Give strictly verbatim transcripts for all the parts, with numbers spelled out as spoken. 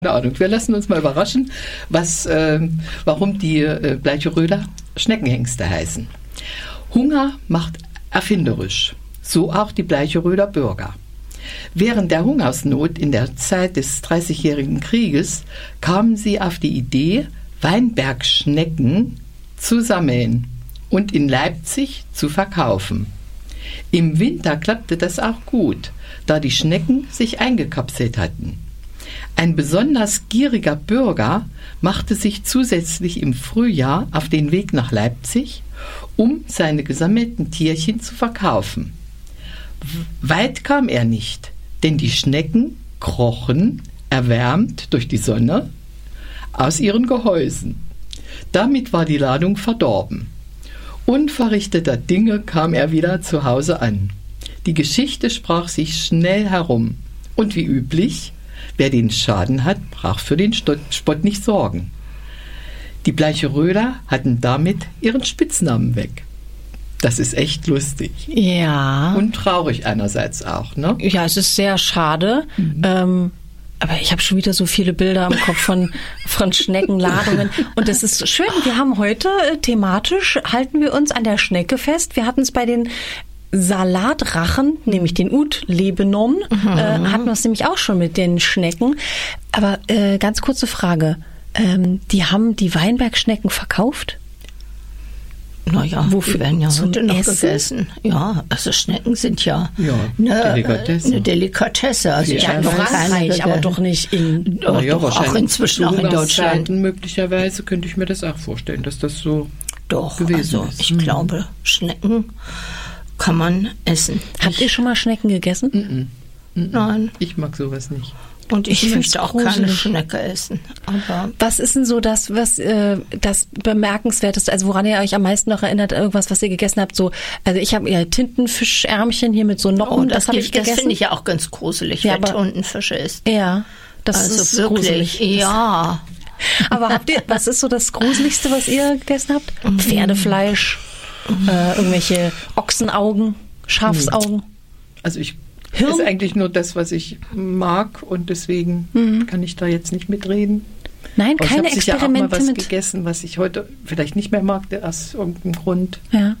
Keine Ahnung, wir lassen uns mal überraschen, was, äh, warum die äh, Bleicheröder Schneckenhengste heißen. Hunger macht erfinderisch, so auch die Bleicheröder Bürger. Während der Hungersnot in der Zeit des Dreißigjährigen Krieges kamen sie auf die Idee, Weinbergschnecken zu sammeln und in Leipzig zu verkaufen. Im Winter klappte das auch gut, da die Schnecken sich eingekapselt hatten. Ein besonders gieriger Bürger machte sich zusätzlich im Frühjahr auf den Weg nach Leipzig, um seine gesammelten Tierchen zu verkaufen. Weit kam er nicht, denn die Schnecken krochen, erwärmt durch die Sonne, aus ihren Gehäusen. Damit war die Ladung verdorben. Unverrichteter Dinge kam er wieder zu Hause an. Die Geschichte sprach sich schnell herum. Und wie üblich, wer den Schaden hat, brach für den Spott nicht sorgen. Die Bleicheröder hatten damit ihren Spitznamen weg. Das ist echt lustig. Ja. Und traurig einerseits auch, ne? Ja, es ist sehr schade. Mhm. Ähm, aber ich habe schon wieder so viele Bilder im Kopf von, von Schneckenladungen. Und es ist schön, wir haben heute äh, thematisch, halten wir uns an der Schnecke fest. Wir hatten es bei den Salatrachen, nämlich den Ut-Lebenom, mhm. äh, hatten wir es nämlich auch schon mit den Schnecken. Aber äh, ganz kurze Frage, ähm, die haben die Weinbergschnecken verkauft? Naja, wofür? Die werden ja heute noch Essen? gegessen. Ja, also Schnecken sind ja, ja eine Delikatesse. Eine Delikatesse. Also ich ja, in Frankreich, aber doch nicht in doch, ja, doch auch inzwischen auch in Deutschland. Möglicherweise könnte ich mir das auch vorstellen, dass das so doch, gewesen also ist. Ich mhm. glaube, Schnecken kann man essen. Habt ihr schon mal Schnecken gegessen? Mm-mm. Mm-mm. Nein. Ich mag sowas nicht. Und ich, ich möchte auch gruselig. keine Schnecke essen. Aber was ist denn so das, was äh, das Bemerkenswerteste, also woran ihr euch am meisten noch erinnert, irgendwas, was ihr gegessen habt? So, also ich habe ja Tintenfischärmchen hier mit so Nocken, oh, das, das habe ich gegessen. Das finde ich ja auch ganz gruselig, ja, wer Tintenfische isst. Ja, das also ist wirklich, gruselig. Ja. Aber habt ihr, was ist so das Gruseligste, was ihr gegessen habt? Mhm. Pferdefleisch, mhm. äh, irgendwelche Ochsenaugen, Schafsaugen? Also ich Hirn? ist eigentlich nur das, was ich mag und deswegen mhm. kann ich da jetzt nicht mitreden. Nein, aber keine ich Experimente ja auch mal was mit gegessen, was ich heute vielleicht nicht mehr mag, aus irgendeinem Grund. Ja.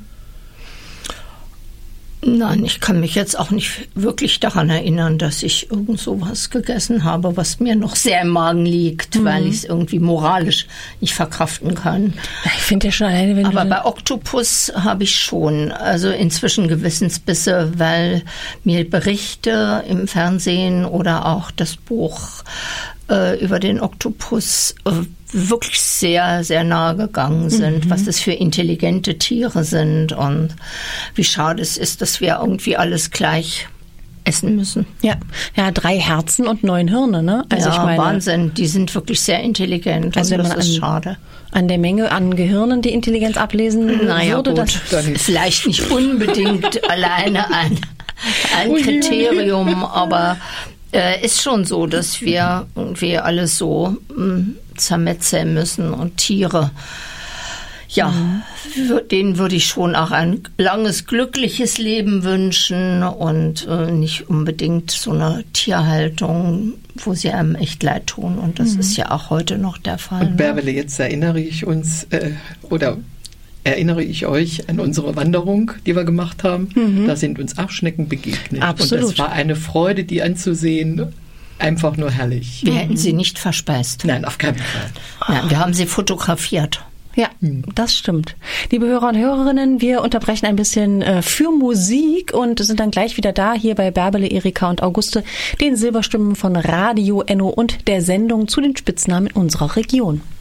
Nein, ich kann mich jetzt auch nicht wirklich daran erinnern, dass ich irgend sowas gegessen habe, was mir noch sehr im Magen liegt, mhm. weil ich es irgendwie moralisch nicht verkraften kann. Ich finde ja schon alleine, wenn Aber du bei Oktopus habe ich schon, also inzwischen Gewissensbisse, weil mir Berichte im Fernsehen oder auch das Buch äh, über den Oktopus äh, wirklich sehr, sehr nahe gegangen sind, mhm. was das für intelligente Tiere sind und wie schade es ist, dass wir irgendwie alles gleich essen müssen. Ja, ja, drei Herzen und neun Hirne, ne? Also ja, ich meine, Wahnsinn, die sind wirklich sehr intelligent also und das wenn man ist an, schade. An der Menge an Gehirnen die Intelligenz ablesen naja, würde, gut, das vielleicht nicht unbedingt alleine ein, ein Kriterium, aber äh, ist schon so, dass wir irgendwie alles so mh, zermetzeln müssen und Tiere, ja, mhm. denen würde ich schon auch ein langes, glückliches Leben wünschen und äh, nicht unbedingt so eine Tierhaltung, wo sie einem echt leid tun. Und das mhm. ist ja auch heute noch der Fall. Und Bärbele, jetzt erinnere ich uns, äh, oder erinnere ich euch an unsere Wanderung, die wir gemacht haben. Mhm. Da sind uns auch Schnecken begegnet. Absolut. Und das war eine Freude, die anzusehen. Einfach nur herrlich. Wir hätten sie nicht verspeist. Nein, auf keinen Fall. Nein, wir haben sie fotografiert. Ja, das stimmt. Liebe Hörer und Hörerinnen, wir unterbrechen ein bisschen äh, für Musik und sind dann gleich wieder da, hier bei Bärbele, Erika und Auguste, den Silberstimmen von Radio Enno und der Sendung zu den Spitznamen unserer Region.